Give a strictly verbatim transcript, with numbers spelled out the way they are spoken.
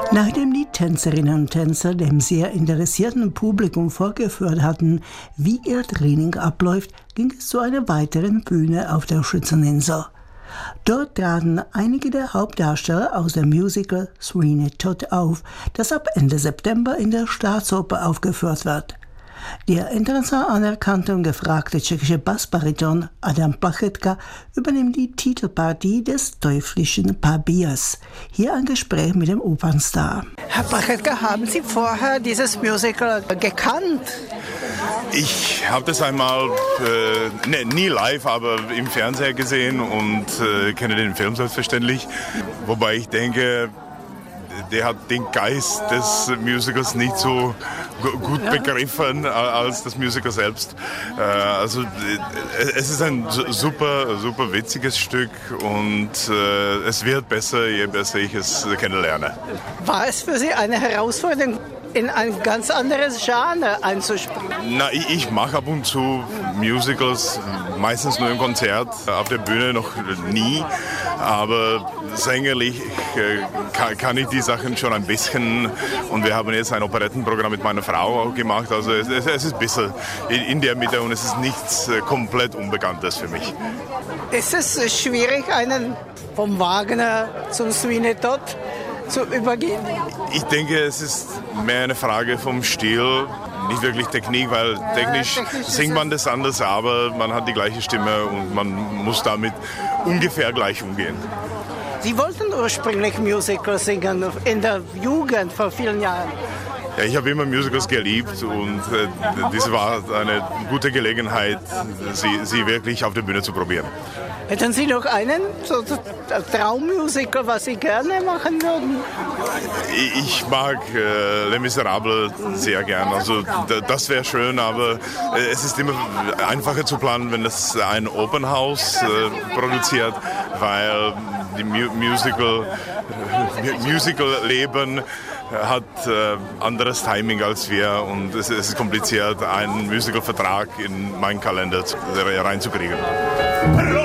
Nachdem die Tänzerinnen und Tänzer dem sehr interessierten Publikum vorgeführt hatten, wie ihr Training abläuft, ging es zu einer weiteren Bühne auf der Schützeninsel. Dort traten einige der Hauptdarsteller aus dem Musical Sweeney Todd auf, das ab Ende September in der Staatsoper aufgeführt wird. Der international anerkannte und gefragte tschechische Bassbariton Adam Plachetka übernimmt die Titelpartie des teuflischen Papiers. Hier ein Gespräch mit dem Opernstar. Herr Plachetka, haben Sie vorher dieses Musical gekannt? Ich habe das einmal, äh, ne, nie live, aber im Fernseher gesehen und äh, kenne den Film selbstverständlich. Wobei ich denke, der hat den Geist des Musicals nicht so gut begriffen als das Musical selbst. Also es ist ein super, super witziges Stück und es wird besser, je besser ich es kennenlerne. War es für Sie eine Herausforderung, in ein ganz anderes Genre einzuspringen? Na, ich, ich mache ab und zu Musicals, meistens nur im Konzert, auf der Bühne noch nie, aber sängerlich äh, kann, kann ich die Sachen schon ein bisschen und wir haben jetzt ein Operettenprogramm mit meiner Frau auch gemacht, also es, es, es ist ein bisschen in, in der Mitte und es ist nichts äh, komplett Unbekanntes für mich. Ist es schwierig, einen vom Wagner zum Sweeney Todd zu übergehen? Ich denke, es ist mehr eine Frage vom Stil, nicht wirklich Technik, weil technisch, ja, technisch singt man das anders, aber man hat die gleiche Stimme und man muss damit ungefähr gleich umgehen. Sie wollten ursprünglich Musicals singen in der Jugend vor vielen Jahren. Ja, ich habe immer Musicals geliebt und äh, diese war eine gute Gelegenheit, sie, sie wirklich auf der Bühne zu probieren. Hätten Sie noch einen so, so, Traummusical, was Sie gerne machen würden? Ich mag äh, Les Miserables sehr gern. Also d- das wäre schön, aber äh, es ist immer einfacher zu planen, wenn es ein Open House äh, produziert, weil die Mu- Musical, äh, Musical-Leben hat äh, anderes Timing als wir und es, es ist kompliziert, einen Musical-Vertrag in meinen Kalender zu, reinzukriegen.